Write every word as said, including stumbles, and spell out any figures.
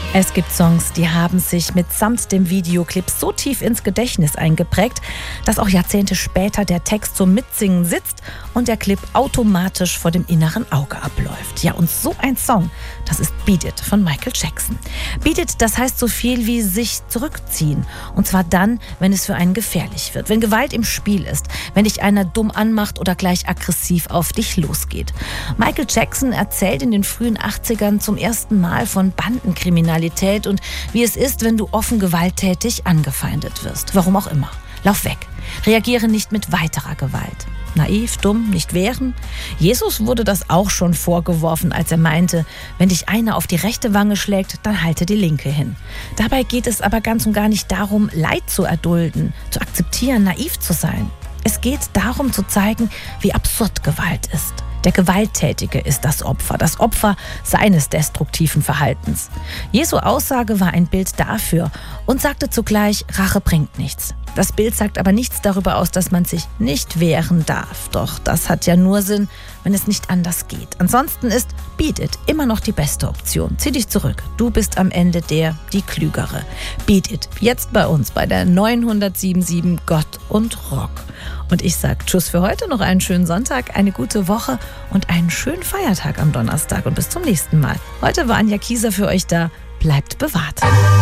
Es gibt Songs, die haben sich mitsamt dem Videoclip so tief ins Gedächtnis eingeprägt, dass auch Jahrzehnte später der Text zum Mitsingen sitzt und der Clip automatisch vor dem inneren Auge abläuft. Ja, und so ein Song, das ist Beat It von Michael Jackson. Beat It, das heißt so viel wie sich zurückziehen. Und zwar dann, wenn es für einen gefährlich wird, wenn Gewalt im Spiel ist, wenn dich einer dumm anmacht oder gleich aggressiv auf dich losgeht. Michael Jackson erzählt in den frühen achtzigern zum ersten Mal von Bandenkriminalität und wie es ist, wenn du offen gewalttätig angefeindet wirst. Warum auch immer. Lauf weg. Reagiere nicht mit weiterer Gewalt. Naiv, dumm, nicht wehren? Jesus wurde das auch schon vorgeworfen, als er meinte, wenn dich einer auf die rechte Wange schlägt, dann halte die linke hin. Dabei geht es aber ganz und gar nicht darum, Leid zu erdulden, zu akzeptieren, naiv zu sein. Es geht darum zu zeigen, wie absurd Gewalt ist. Der Gewalttätige ist das Opfer, das Opfer seines destruktiven Verhaltens. Jesu Aussage war ein Bild dafür und sagte zugleich, Rache bringt nichts. Das Bild sagt aber nichts darüber aus, dass man sich nicht wehren darf. Doch das hat ja nur Sinn, wenn es nicht anders geht. Ansonsten ist Beat It immer noch die beste Option. Zieh dich zurück. Du bist am Ende der, die Klügere. Beat It. Jetzt bei uns bei der neunhundertsiebenundsiebzig Gott und Rock. Und ich sage Tschüss für heute, noch einen schönen Sonntag, eine gute Woche und einen schönen Feiertag am Donnerstag und bis zum nächsten Mal. Heute war Anja Kieser für euch da. Bleibt bewahrt.